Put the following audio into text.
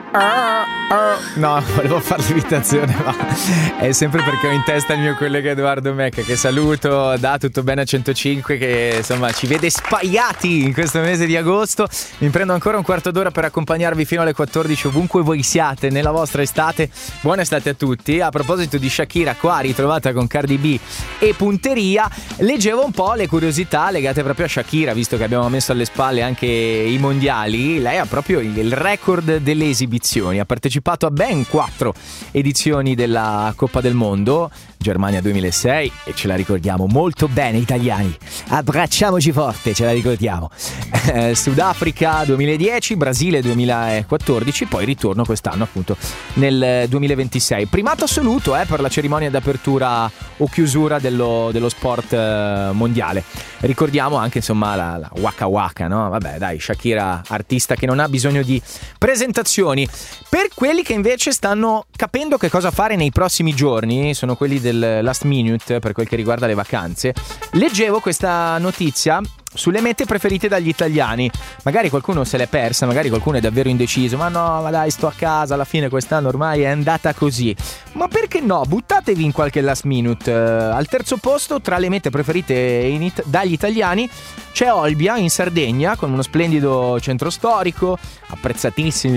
No, volevo fare l'imitazione, ma è sempre perché ho in testa il mio collega Edoardo Mecca, che saluto, da Tutto Bene a 105, che insomma ci vede spaiati in questo mese di agosto. Mi prendo ancora un quarto d'ora per accompagnarvi fino alle 14 ovunque voi siate nella vostra estate. Buona estate a tutti. A proposito di Shakira, qua ritrovata con Cardi B e punteria, leggevo un po' le curiosità legate proprio a Shakira, visto che abbiamo messo alle spalle anche i mondiali. Lei ha proprio il record delle esibizioni. Ha partecipato a ben 4 edizioni della Coppa del Mondo, Germania 2006, e ce la ricordiamo molto bene, italiani. Abbracciamoci forte, ce la ricordiamo. Sudafrica 2010, Brasile 2014, poi ritorno quest'anno appunto nel 2026. Primato assoluto per la cerimonia d'apertura o chiusura dello sport mondiale. Ricordiamo anche insomma la Waka Waka, no? Vabbè dai, Shakira, artista che non ha bisogno di presentazioni. Per quelli che invece stanno capendo che cosa fare nei prossimi giorni, sono quelli del last minute per quel che riguarda le vacanze, leggevo questa notizia sulle mete preferite dagli italiani. Magari qualcuno se l'è persa, magari qualcuno è davvero indeciso, ma no, ma dai, sto a casa, alla fine quest'anno ormai è andata così. Ma perché no? Buttatevi in qualche last minute. Al terzo posto tra le mete preferite dagli italiani c'è Olbia in Sardegna, con uno splendido centro storico, apprezzatissimi